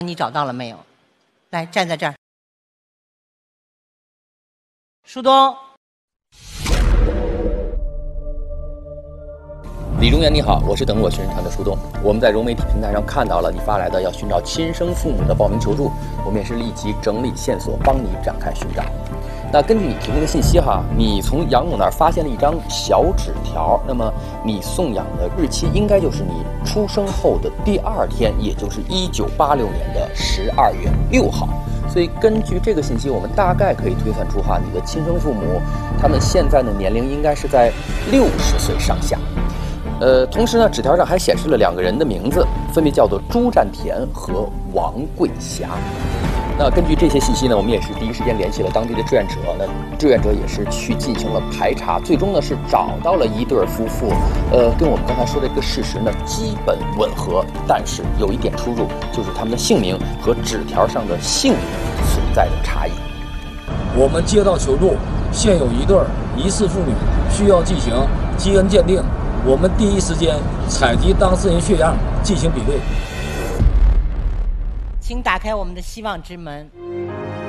你找到了没有？来，站在这儿。舒东， 李中原你好，我是等我寻人团的舒东。我们在融媒体平台上看到了你发来的要寻找亲生父母的报名求助，我们也是立即整理线索，帮你展开寻找。那根据你提供的信息你从养母那儿发现了一张小纸条，那么你送养的日期应该就是你出生后的第2天，也就是1986年的12月6号。所以根据这个信息，我们大概可以推算出你的亲生父母他们现在的年龄应该是在60岁上下。同时呢，纸条上还显示了2个人的名字，分别叫做朱占田和王桂霞。那根据这些信息呢，我们也是第一时间联系了当地的志愿者。那志愿者也是去进行了排查，最终呢是找到了一对夫妇，跟我们刚才说的一个事实呢基本吻合，但是有一点出入，就是他们的姓名和纸条上的姓名存在的差异。 我们接到求助，现有一对疑似父女需要进行基因鉴定，我们第一时间采集当事人血样进行比对。 请打开我们的希望之门。